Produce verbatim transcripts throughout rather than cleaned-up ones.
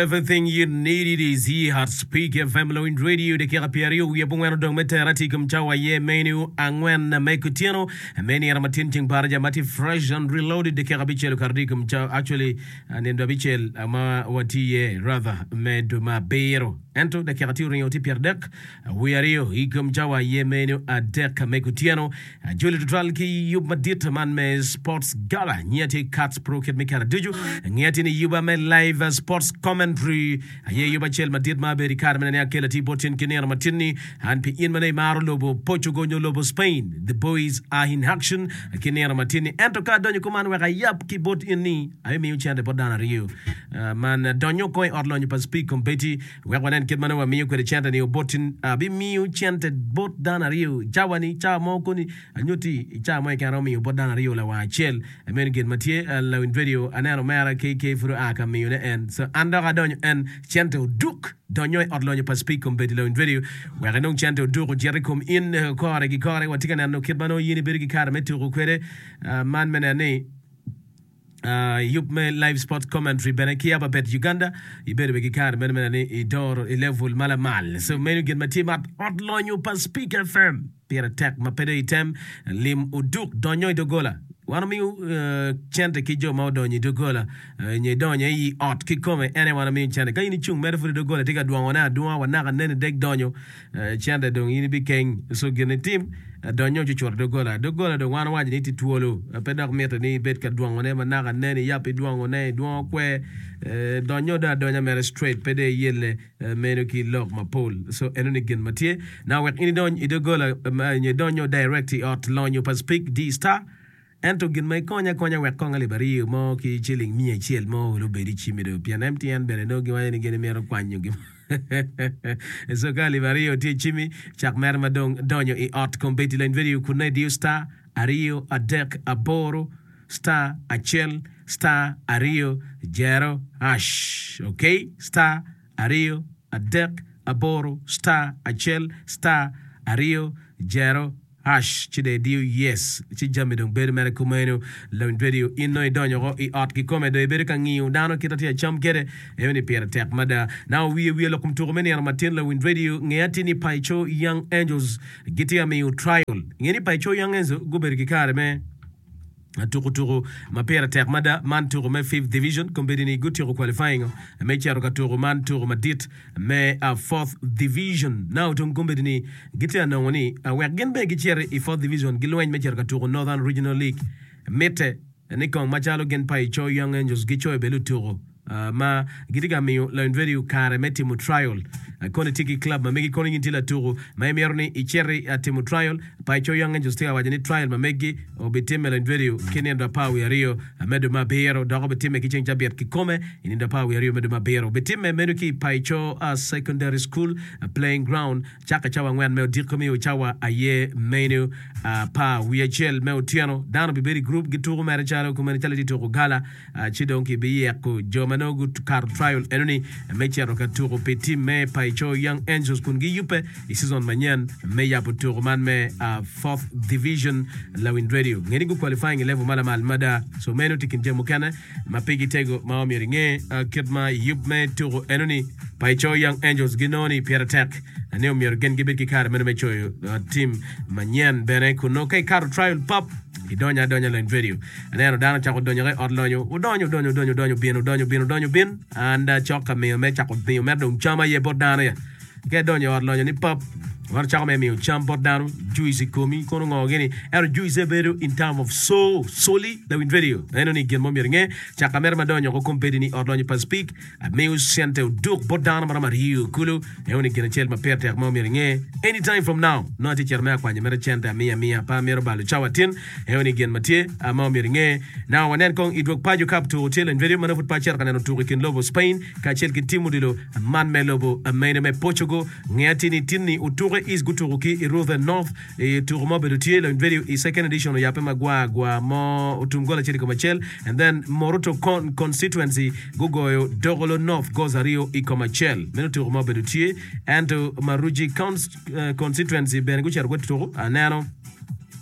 Everything you need it is here at Speak F M Low in Radio de Kirapiario we abungano dong meterati kumchawa ye menu angwen na mekutiano many are matinting barja mati fresh and reloaded de Kirabichel kardikum cha actually nendo bichel ama watiye rather meduma bero ento de Kiraturi oti pierdek we are yo ikum chawa ye menu adek mekutiano Julie Tutralki yub madit man me sports gala nyati cats pro kid mikara diju nyati ni yuba me live sports comment aye yuba chel madit ma beri karmen ne akela ti botin kinera matini and pi in mane maro lobo Portugal no lobo Spain the boys are in action kinera matini ento ka donyo kuman we yap ki bot inni ay mi uchande podana rio man donyo koy orlonyo pas speak competi we wanen kid mane wa mi ko de chanta ni botin bi mi uchante bot dana rio jawani cha moko ni anyuti cha mo kan mi bot dana rio la wa chel american matie la video anano mara kk furu aka mi ne en so anda donyo en chante duk donyo orlonyo pas speak competi la video we renong chante duk jerikom in kore gi kore watika nano kid mano yini bergi kar metu kwere man menane Uh, yup me live sport commentary beneki aba bet Uganda ibere begi kar men men ni idor level mala mal so menu get my team at Odlonyo pa Speak F M Pierre Tech ma pede item lim uduk donyo dogola wana mi uh, chente kijo ma donyo dogola uh, nye donyo yi ot kikome ene wana mi chente kayini chung mere fu dogola tika duwa wana duwa wana ka nene dek donyo uh, chente dong yini bi keng so gene team donyo chuchor dogola dogola do wana waji niti tuolo pedak meta ni bet ka duango ne manaka nene yapi duango ne duango kwe donyo da donya mere straight pede yele meno ki log ma pole so enoni gen matie now we ini donyo dogola nye donyo directly out lonyo pas Speak D star ento gen mai konya konya we konga libari mo ki chilling mi chiel mo lo bedi chimido pian M T N bere no gi wani gen mero kwanyo gi so kali vario ti chimi chak mer madong donyo i art competi line video kunai dio star ario adek aboro star achel star ario jero ash okay star ario adek aboro star achel star ario jero hash chide dio yes chi jambe dong bere mere kumeno la video ino idonyo go i art ki come do bere kan ngiu dano kitati ya cham kere eveni Pierre Tech mada now we we lokum to meni ar matin la video ngati ni Paicho Young Angels gitia me trial ngeni Paicho Young Angels go bere ki kare me Turu turu ma Pierre Tech mada man turu me fifth division kombedi ni guti ro qualifying me charo ka turu man turu madit me a fourth division now ton kombedi ni giti anongoni we gen be gichere i fourth division gilwen me charo ka turu Northern Regional League mete ni kon machalo gen Paicho Young Angels gicho belu turu Uh, ma gidiga mi la video kare meti mu trial uh, kone tiki club ma megi kone ngintila turu ma emerni icheri atimu trial Paicho Young Angels tiga wajani trial ma megi obitime la video kene ndo pa wi rio medo mabero dogo bitime kichenja biat kikome ininda pa wi rio medo mabero bitime menu ki Paicho uh, secondary school uh, playing ground chaka chawa ngwan me dikomi o chawa aye menu uh, pa wi chel me tiano dano biberi group gituru mere chalo kumene chalati turu gala uh, chidonki biye ko joma no good car trial enoni mechero katuro petit me Paicho Young Angels kungi yupe i season manyan me yapo turo man me uh, fourth division la win radio ngeni go qualifying level mala mal mada so meno tikinje mukana mapigi tego maomiri nge uh, kidma yup me turo enoni Paicho Young Angels ginoni Pierre Tech aneo mir gen gibet ki kar meno mecho uh, team manyan bene kuno kai car trial pop idonya donya line video aneno dano chako donya re orlonyo udonyo donyo donyo donyo bien udonyo bien udonyo bien anda choka me me chako me me dum chama ye bodana ya ke donyo orlonyo ni pop war chako me me cham bodano juicy komi kono ngogeni er juicy beru in term of so soli la win video eno ni gen momir nge chaka mer madonyo ko competi ni orlonyo pas Speak me usente duk bodana mara mariu kulu eno ni gen chel ma perte momir nge anytime from now no ti cherma kwanye mer chenta mia mia pa mer balu chawatin eno ni gen matie momir nge now wanen kong idwok paju kap to hotel and video manafut pa cher kanano to kin lobo Spain ka chel kin timu dilo man me lobo me me Portugal ngati ni tinni uture is guturuki i Ruther North e turmo bedutie la video i second edition ya pema gwa gwa mo utumgola chiri komachel and then Moroto con constituency gugoyo Dogolo North gozario i komachel meno turmo bedutie and to Maruji cons, uh, constituency ben guchar gwetu anano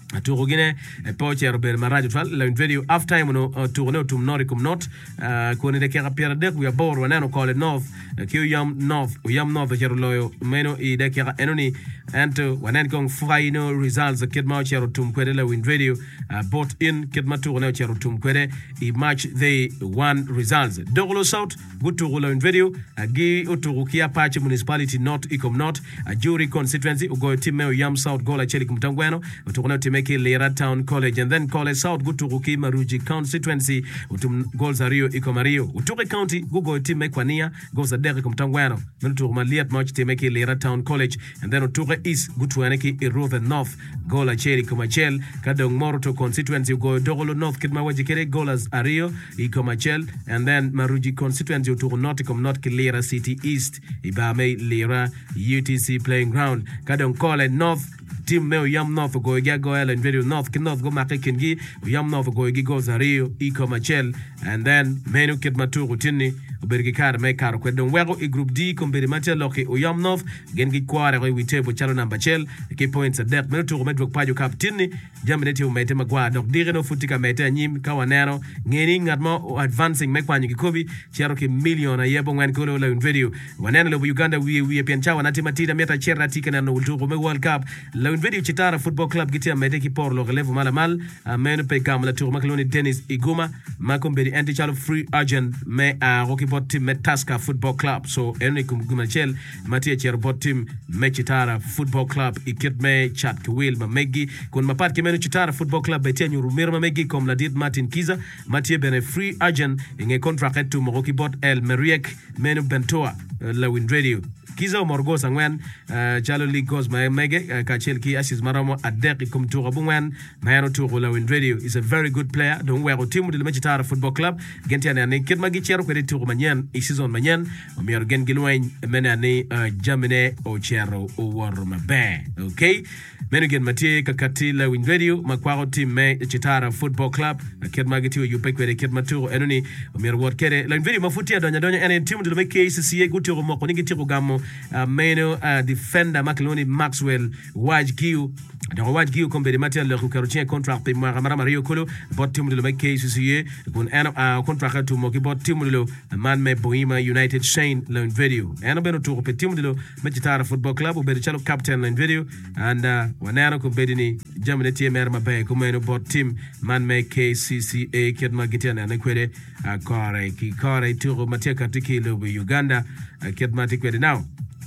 Tour Guinea, Pocher Ber Maraj Fal, la video half time no tourno to Noricum Not, Kone de Kera Dek, we are bored when I call it North, Q Yam North, Yam North, Loyo, Meno, E Dekera Enoni, and to Wanenkong final results, the Kidma Cherotum Quedela win radio, bought in Kidma Tourno Cherotum Quede, E match they one results. Dogolo South, good to Rolo in video, a gay Uturukia Patch Municipality Not Ecom Not, a jury constituency, Ugo Timeo Yam South Gola Chelikum Tangwano, Uturno Tim Lera Town College, and then College South Guturuki Maruji constituency utum goals Rio Ikomario Utuke County Gugo Team Mekwania goes a Derek Mtangwano Mentu Maliat March Temeki Lera Town College, and then Utuke East Gutuaneki Irotha North Gola Cheri Komachel Kadong Moroto constituency go Dogolo North Kidmawajikere Golas Ario Ikomachel, and then Maruji constituency Utuko Norticom North Lera City East Ibame Lera U T C playing ground Kadong College North Team Meo Yam North go Gagoel and video North Kin North go Makikingi, Yam North go Gigo Zario, Eco Machel, and then Menu Kidmatu Rutini, Ubergikar Mekar, Quedon Wego, E Group D, Comberi Machel, Loki, Uyam North, Gengi Quare, we table Chalo Nambachel, key points at depth, Metu Metro Pajo Captini, Jaminati Mete Magua, Dok Dirino Futika Mete, Nim, Kawanero, Gaining Admo, advancing Mekwan Gikobi, Cherokee million, a yebong and Kolo in video. Wanana Uganda, we we Pianchawa, Natimatita Meta Cherra Tikan and Ultu World Cup, Low video Chitara Football Club, Gitia Medeki Porlo, Levo Malamal, a man pay Gamla to Macaloni Dennis Iguma, Macomberi anti Chalo free agent, me a Rocky Bot team Metaska Football Club, so Enrico Gumachel, Matia Cherbot team, Mechitara Football Club, Ikit Me, Chat Kwil, Mamegi, Kun Mapat Kimeno Chitara Football Club, Betenu Rumir Mamegi, Com Ladid Martin Kiza, Matia Ben a free agent in a contract to Moroki Bot El Meriek, Menu Bentoa, Lawin Radio. Kiza Morgo Sangwen, Chalo League goes my mege, Kachelki Asis Maramo, Adek Kumtura Bungwan, Mayano Turula in radio is a very good player. Don't wear a team with the Mechitara Football Club, Gentian and Kid Magichero, Query to Manyan, Isis on Manyan, Omier Gen Gilwain, Menani, Jamine, Ochero, or Warma Bear. Okay, Menugan Mati, Kakatila in radio, Makwaro team, Chitara Football Club, Kid Magitu, you pick with a Kid Maturo, Enoni, Omier Watkere, like very Mafutia, Donya Donya, and team to make case, see a good to Mokonigi Gamo. Uh, Meno uh, defender Makaloni Maxwell Waj Giu the Waj Giu come be the material le Rukaruchien contract pe Maramara Mario Kolo bot team de make case C kun en contract to Moki bot team de man me Bohema United Shane le video en beno to pe team de Mechitara Football Club be the chalo captain le video and uh, wanano ko be ni jamne team er mabe ko meno bot team man me K C C A kid magitiana na kwede akore ki kore to Matia Katikilo be Uganda kid matikwede now.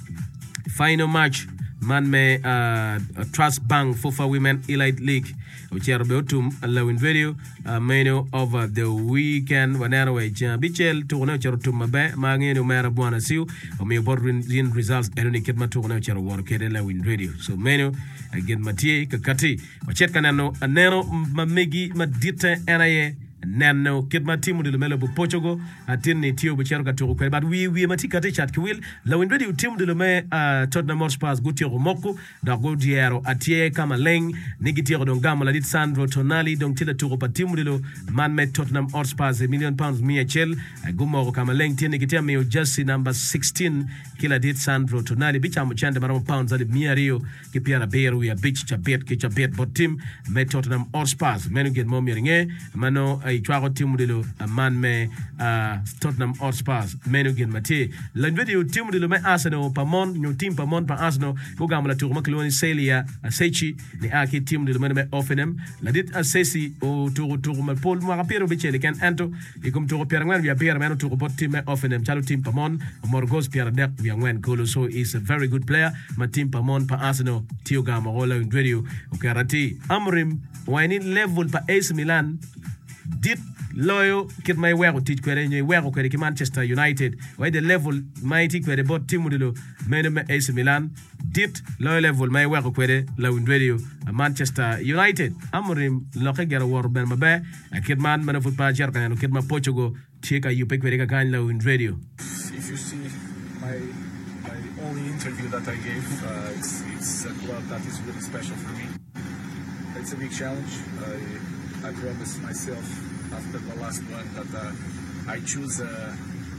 Final match, man me uh, Trust Bank FIFA Women Elite League, which are about to allow in video, uh, menu over the weekend, when I way, Bichel to one to Mabe, Mangi no Mara Buana Siu, or me about in results, and only get my to one or work at in radio. So menu again, Matie Kakati, or Chekanano, Anero, Mamegi, Madita, N I A. Nano Kidma team de Melo Portugal atini tio bichero to but we we matika de chat kwil la win radio team de me Tottenham Hotspur gutio moko da godiero atie kama leng nigitiro don gamo la dit Sandro Tonali don tila to pa team de lo man me Tottenham Hotspur a million pounds mi hel gumo kama leng tini gitia me jersey number sixteen kila dit Sandro Tonali bicha mo chande maro pounds ali mi rio ke piara beru ya bitch chabet ke chabet bot team me Tottenham Hotspur menu get mo mi ringe mano Chwago team de lo a man me uh, Tottenham Hotspur Menugen Mate la video team de lo me Arsenal Pamon new team Pamon pa Arsenal ko gamla tour makloni Celia Sechi ni aki team de lo me Offenham la dit Assesi o tour tour ma Paul mo rapero bechele kan anto e comme tour Pierre Ngwan via Pierre meno tour bot team Offenham chalo team Pamon Morgos Pierre Dek via Ngwan Kolo so is a very good player ma team Pamon pa Arsenal tio gama rola in video o karati Amrim wani level pa A C Milan dit loyo kit my wego teach kwere nyi wego kwere ki Manchester United why the level mighty kwere bot team de lo meneme A C Milan dit loyo level my wego kwere la win radio Manchester United amurim loke gera wor ben mabe kit man man football jar kan kit ma Portugal cheka you pick kwere ka kan la win radio. If you see my my only interview that I gave uh, it's it's a club that is really special for me. It's a big challenge. I I promised myself after the last one that uh, I choose a,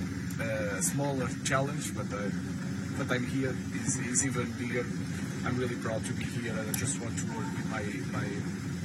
a smaller challenge, but uh, but I'm here is is even bigger. I'm really proud to be here, and I just want to work with my my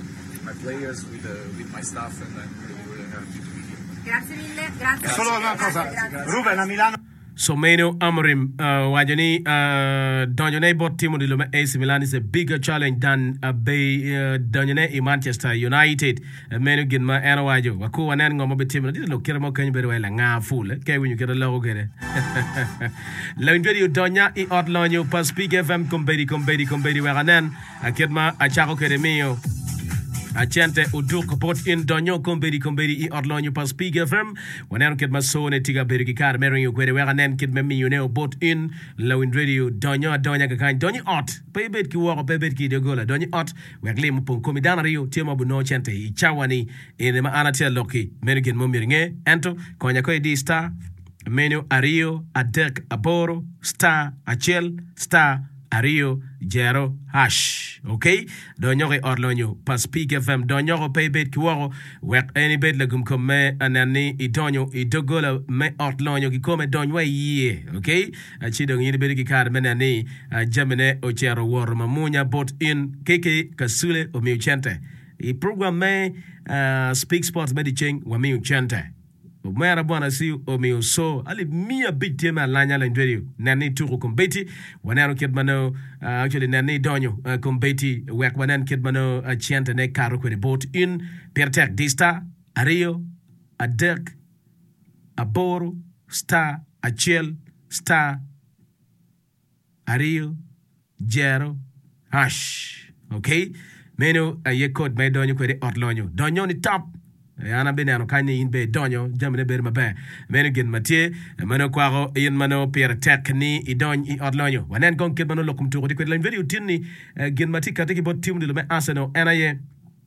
my players, with uh, with my staff, and I'm really, really happy to be here. Grazie mille, grazie. Solo una cosa, Ruben a Milano. So Meno Amorim, uh, wajani uh, donjone bot timu dilo A C Milan is a bigger challenge than uh, be uh, donjone in Manchester United. Uh, Meno ginma ena wajo. Waku wanen ngoma be timu dilo lo kira mo kanyi bere wala nga full. Kaya winyo kira logo kere. La winjwedi donya i otlonyo pa Speak F M kumbedi kumbedi kumbedi wakanen. Akirma achako kere miyo. Achente uduk pot in donyo kombedi kombedi i orlonyo pa Speak F M wanero kid masone tiga beriki kar mero yo kwere wega nen kid memi yo neo bot in Lawin Radio donyo donya kakan donyo ot pebet ki wako pebet ki de gola donyo ot wegle mo pon komi dana rio tema bu no chente i chawani ene ma anatel loki mero kid mo miringe ento konya ko di star menu ario adek aboro star achel star Ario Jero Hash. Okay? Donyo ke orlonyo pa Speak F M. Donyo ko pay bed kiwaro. Wek any bed lagum kome anani idonyo idogola me orlonyo ki kome donyo ye. Okay? Achidong yini bedi ki kar menani jamine ochero waro mamunya bot in keke kasule o miuchente. I program me uh, Speak Sports Mediching wa miuchente. Mera bwana si omi so ali mia big tema lanya la ndwedio nani turu kombeti wanero kidmano uh, actually nani donyo uh, kombeti wek wanan kidmano uh, chiente ne karo kwere bot in pertek dista ario adek aboro star achel star ario jero hash. Okay, menu uh, ye code me donyo kwere otlonyo donyo ni top yana benano kanye in be donyo jamne ber mabe meno gen matie meno kwaro yin mano per tekni idon i odlonyo wanen gon ke mano lokum to ko len video tinni gen mati katiki bot tim de me Arsenal enaye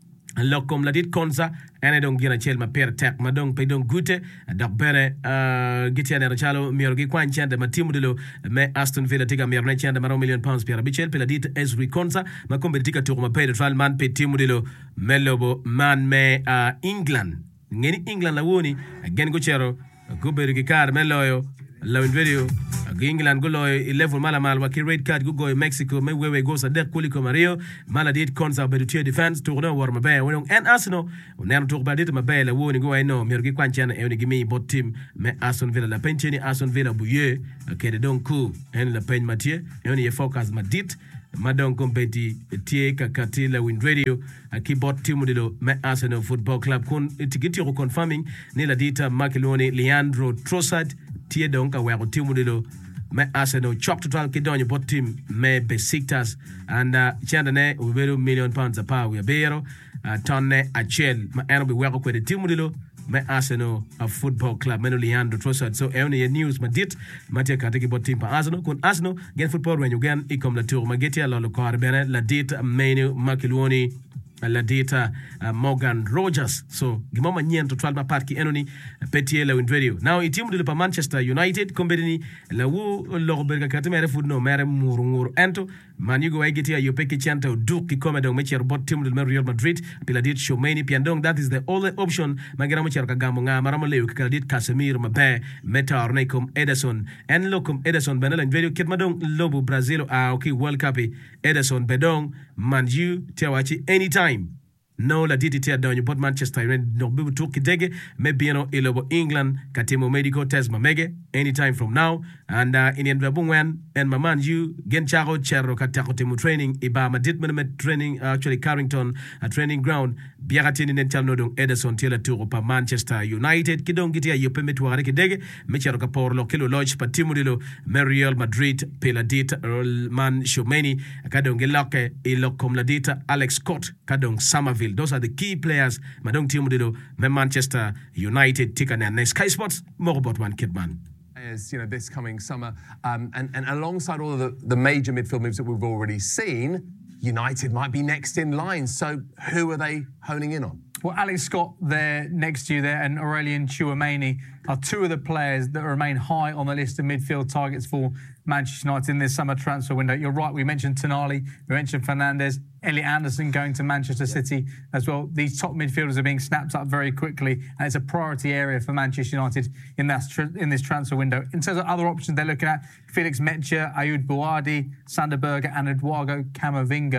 lokum ladit konsa ene don gina chel ma per tek ma don pe don gute dak bere gitiane rachalo mior gi kwan chande ma timu dilo me Aston Villa tiga mior ne chande ma million pounds per bichel pe ladit Ezri konsa ma kombe tika to ma pe de trial man pe timu dilo melobo man me uh, England ngeni England la woni gen go chero go bere gi kar meloyo lawin video England go loy level mala mal wa ki red card go go Mexico me wewe go sa de kuliko Mario mala dit konsa be to defense to no war mabe won en Arsenal on to ba dit mabe la woni go ay no mer gi kwanchana e gi mi bot team me Aston Villa la pencheni Aston Villa buye ke de donc en la pen Mathieu e on ye focus ma dit madon competi tie kakati la Win Radio aki bot team de lo me Arsenal Football Club kun itigiti ko confirming ni la dita Makeloni Leandro Trossard tie donc a wero team de lo me Arsenal chok total kidonyo bot team me Besiktas and uh, chandane ubero million pounds a power we bero uh, tonne achel ma eno be wero kwede team de lo me Arsenal a Football Club meno Leandro Trossard so eno news ma dit matia katiki bot team pa Arsenal kun Arsenal gen football when you gen ikom la tour mageti ala lo kar bene la dit menu Makeloni la data uh, Morgan Rogers so gimoma nyen to twelve parki enoni petie la Win Radio now itimu de pa Manchester United kombedini la wu lo berga katemere fudno mere muru muru ento man yugo ay geti ayo peke chanta du ki komedo mecher bot timu de Real Madrid piladit Shomeni piandong that is the only option magera mecher ka gambo nga maramo lew ka dit Casemiro mabe metar nekom Ederson en lokum Ederson benela video kit madong lobu Brazil a okay World Cup Ederson bedong manju tewachi anytime no la diti tia donyo bot Manchester United no bibu tuki dege maybe you know ilobo England katimo medical test mamege anytime from now and uh, in the bungwen and my man you gen charo chero katako timu training iba madit menemet training uh, actually Carrington a training ground biagatini nentalno dong Ederson tila turo pa Manchester United kidong gitia yope metuare kidege mechero kaporlo kilo lodge pa timu dilo Real Madrid pela dit man Shomeni kadong geloke ilokom la dita Alex Scott kadong Somerville. Those are the key players madong timu dilo me Manchester United tika na next Sky Sports more about one Kidman. As you know, this coming summer, um, and, and alongside all of the, the major midfield moves that we've already seen, United might be next in line. So who are they honing in on? Well, Alex Scott there next to you there and Aurelien Tchouameni are two of the players that remain high on the list of midfield targets for Manchester United in this summer transfer window. You're right, we mentioned Tonali, we mentioned Fernandes, Elliot Anderson going to Manchester yeah. City as well. These top midfielders are being snapped up very quickly and it's a priority area for Manchester United in, that, in this transfer window. In terms of other options they're looking at, Felix Metscher, Ayoud Bouadi, Sander Berge and Eduardo Camavinga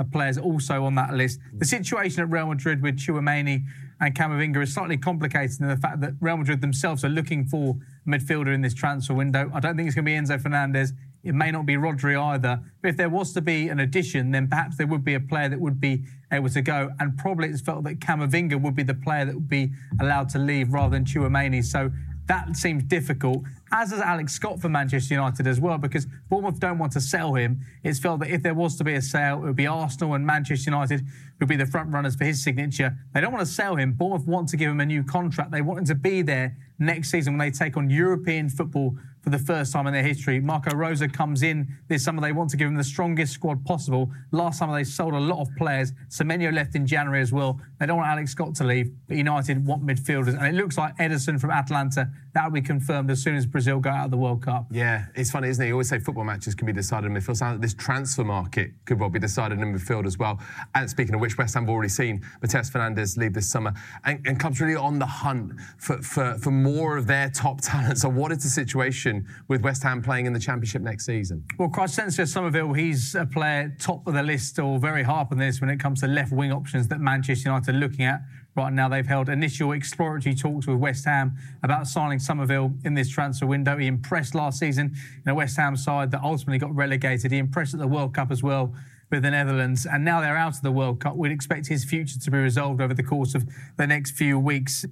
of players also on that list. The situation at Real Madrid with Tchouaméni and Camavinga is slightly complicated in the fact that Real Madrid themselves are looking for a midfielder in this transfer window. I don't think it's going to be Enzo Fernandez. It may not be Rodri either. But if there was to be an addition, then perhaps there would be a player that would be able to go. And probably it's felt that Camavinga would be the player that would be allowed to leave rather than Tchouaméni. So that seems difficult, as does Alex Scott for Manchester United as well, because Bournemouth don't want to sell him. It's felt that if there was to be a sale, it would be Arsenal and Manchester United who would be the front runners for his signature. They don't want to sell him. Bournemouth want to give him a new contract. They want him to be there next season when they take on European football for the first time in their history. Marco Rosa comes in this summer. They want to give him the strongest squad possible. Last summer, they sold a lot of players. Semenyo left in January as well. They don't want Alex Scott to leave, but United want midfielders. And it looks like Ederson from Atalanta, that will be confirmed as soon as Brazil go out of the World Cup. Yeah, it's funny, isn't it? You always say football matches can be decided in midfield. Sounds like this transfer market could well be decided in midfield as well. And speaking of which, West Ham have already seen Matheus Fernandes leave this summer. And, and clubs really on the hunt for, for, for more of their top talent. So what is the situation with West Ham playing in the Championship next season? Well, Crescencio Somerville, he's a player top of the list or very high up on this when it comes to left wing options that Manchester United are looking at. Right now, they've held initial exploratory talks with West Ham about signing Somerville in this transfer window. He impressed last season in a West Ham side that ultimately got relegated. He impressed at the World Cup as well with the Netherlands. And now they're out of the World Cup. We'd expect his future to be resolved over the course of the next few weeks.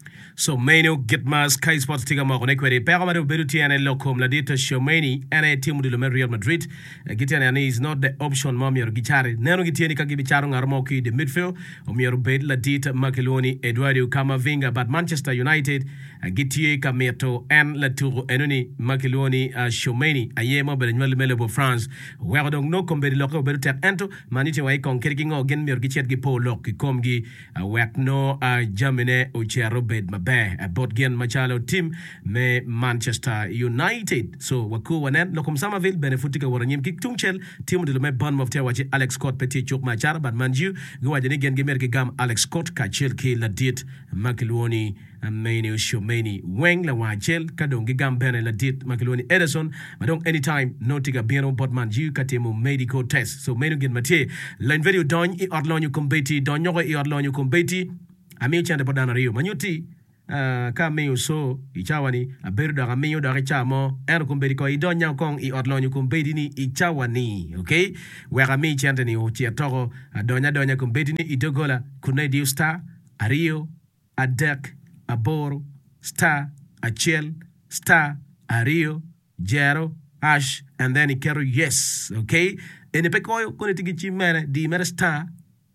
So Meno get mas Sky Sports tiga mo ne kwere pero ma do beruti ane lokom la dita Tchouaméni ane timu de Real Madrid gitiane is not the option mo mier gichare neno gitiani ka gibicharo ngarmo ki de midfield o mier bed la dita Makeloni Eduardo Camavinga but Manchester United gitie kameto en la tour enoni Makeloni Tchouaméni ayemo be nyol mele bo France where donc no kombe de lokko beruti ento maniti way kon kerki ngo gen mier gichet gi po lok ki komgi wek no jamine o chero bed be about gen machalo team me Manchester United so waku wanen lokum Somerville benefutika waranyim ki tungchel team de me ban mofte wachi Alex Scott petit chok machar but manju gwaje gen gemer ki gam Alex Scott ka chel ki la dit Makeloni Mainu Tchouaméni weng la wachel kadong gi gam bene la dit Makeloni Ederson madong anytime no tiga bieno but manju katemo medical test so menu gen mate line video don i orlonyo kombeti don nyogo i orlonyo kombeti ami chande podana rio manyuti Uh, ka meyo so ichawani aberu da meyo da chamo er kumbedi ko idonya kong I odlonyo kumbedi ni ichawani okay wera mi chante ni uchi atoro adonya donya kumbedi ni idogola kunai diu star ario adek aboro star achel star ario jero hash and then ikero yes okay ene pekoyo kone tigi chimene di mere star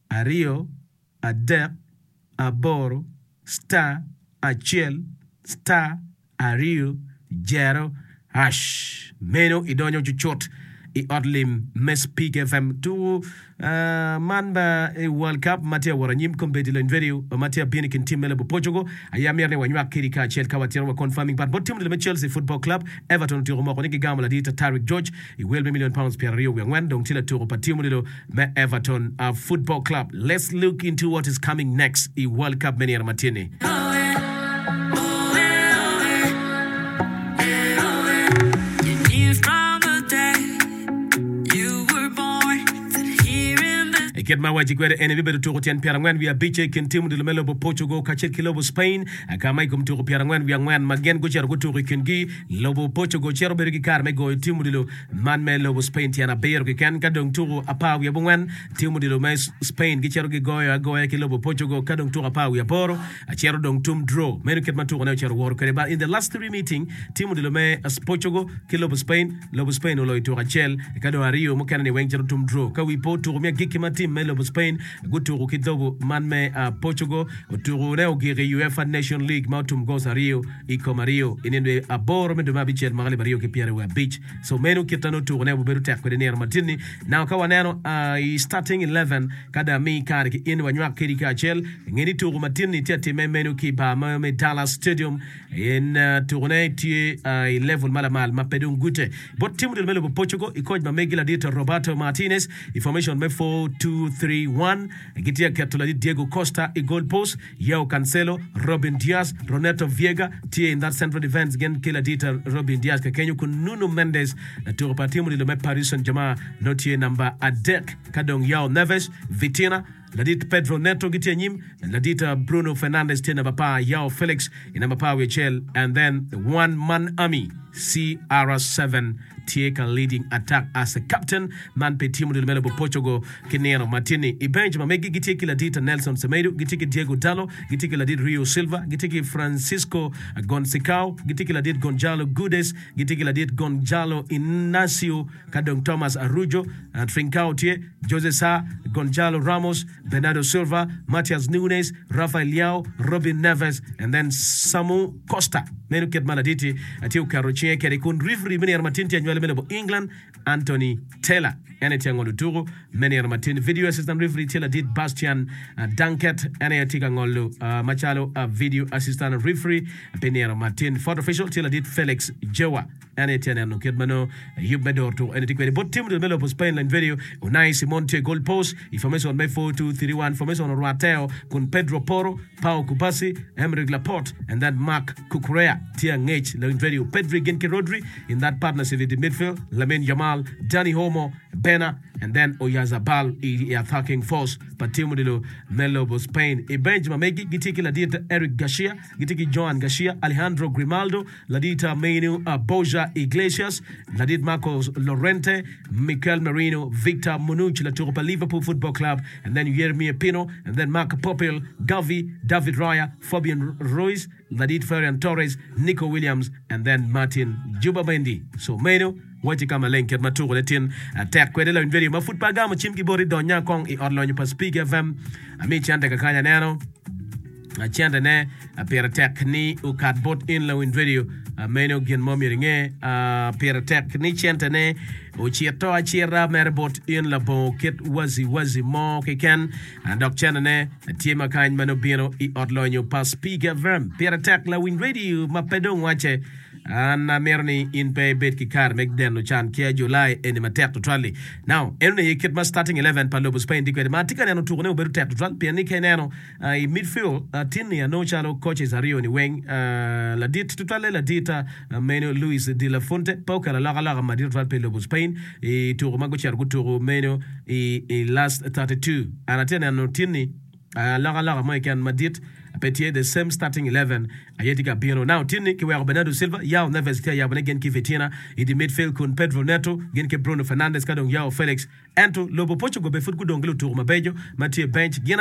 ario adek aboro star Achel, star, ario, jero, hash. Meno idonyo chuchot. I odlim mes Peak F M to uh, manba e World Cup matia waranyim kombeti len video matia bini kintim mele Portugal ayamir ne wanywa kirika chel kawatira wa confirming but bottom de Chelsea Football Club Everton tiro mo koniki gamla dita Tariq George I will be million pounds per rio ngwan dong tila tiro patimu lilo me Everton uh, Football Club. Let's look into what is coming next I World Cup meni Martini. Get my waji kwere ene bibe turo tian pierangwan via biche kintimu de melo bo Portugal kachet kilobo Spain akama ikum turo pierangwan via ngwan magen go chero turo kingi lobo Portugal chero bergi kar me go timu de lo man me lobo Spain tiana beer ki kan kadong turo apa via bongwan timu de lo mes Spain gi chero gi goya goya kilobo Portugal kadong turo apa via boro a chero dong tum draw menu ket maturo na chero wor kare but in the last three meeting timu de lo me Portugal kilobo Spain lobo Spain lo ituro chel kado ario mo kan ni wen chero tum draw ka wi po turo me gikima tim melo Spain guturu kidogo manme uh, Portugal uturu leo giri UEFA Nation League mautum goza Rio iko Mario inende aboro mendo mabichel magali Mario ke piare wa beach so menu kitano turu ne buberu tek ko denero matini now kawa neno uh, starting eleven kada mi kare ki in wanywa kiri ka chel ngeni turu matini tete menu ki ba me Dallas Stadium in uh, tourne ti uh, level mala mal mapedum gute but timu del melo Portugal iko ma megila dita Roberto Martinez information me four two two three one gitia ketula Diego Costa a goal post Yao Cancelo Robin Diaz Roberto Viega tie in that central defense again kila dita Robin Diaz ka Kenya kun Nuno Mendes na turo patimu lilo me Paris Saint-Germain no tie number Adek kadong Yao Neves Vitina Ladit Pedro Neto gitia nyim Ladita Bruno Fernandes tie number pa Yao Felix in number pa Wechel and then the one man army C R seven Tieka leading attack as a captain man pe timu lilo melo Portugal Kinero Martini Ibenj mamegi gitiki Ladita Nelson Semedo gitiki Diego Dallo gitiki Ladit Rio Silva gitiki Francisco Gonçalves gitiki Ladit Gonzalo Guedes gitiki Ladit Gonzalo Inacio Kadong Thomas Arujo Trincao tie Jose Sa Gonzalo Ramos Bernardo Silva Matias Nunes Rafael Leao Robin Neves and then Samu Costa menu ket maladiti atiu karochie kere kun referee meni armatinti anywele meno England Anthony Taylor ene tiango luturo meni armatin video assistant referee Taylor did Bastian uh, Danket ene tika ngolo uh, Machalo uh, video assistant referee meni armatin photo official Taylor did Felix Jewa ene tiana no ketmano yubedor to ene tikwe but team de melo Spain line video Unai Simonte goal post information on my four two three one information on Rateo kun Pedro Porro Pau Kubasi Emerick Laporte and then Mark Cucurella Tiang H line video Pedri Genki Rodri in that partnership in the midfield Lamine Yamal Dani Homo Bena and then Oyazabal i attacking force Patimu de Melo Spain e Benjamin Megi gitiki Ladita Eric Garcia gitiki Joan Garcia Alejandro Grimaldo Ladita Menu uh, Boja Iglesias Ladit Marcos Lorente Mikel Merino Victor Munucci La Turopa Liverpool Football Club and then Yermia Pino and then Mark Popil Gavi David Raya Fabian Ruiz Ladit Ferran Torres Nico Williams and then Martin Juba Mendy so Menu Wachi kama lenket maturo letin attack kwede la video ma football gama chimki bori donya kong i orlonyo pa Speak F M ami chante kakanya neno chante ne pera tech ni ukat bot in la win video meno gen momi ringe pera tech ni chante ne uchieto achira merbot in la bo kit wazi wazi mo keken andok chante ne tima kany mano bino i orlonyo pa Speak F M pera tech la win radio ma pedong wache Anna Merni in pay bet kikar make den no chan kia July eni matek to trali now ene yikit ma starting eleven pa lobo Spain dikwe matika neno tourne oberu tek to tral piani keneno i midfield tini no chalo coaches ario ni weng la dit to trale la dita meno Luis de la Fonte pauka la laga laga madir tral pe lobo Spain e tour mago char guturo meno e last thirty-two anatena no tini laga laga mo kan madit Petier the same starting eleven Ayetika Bino now tini ki wa Bernardo Silva Yao Neves kia ya gen ki Vitina in the midfield kun Pedro Neto gen ke Bruno Fernandes kadong Yao Felix Anto Lobo Portugal be foot gudongelo tour mabejo Mathieu Bench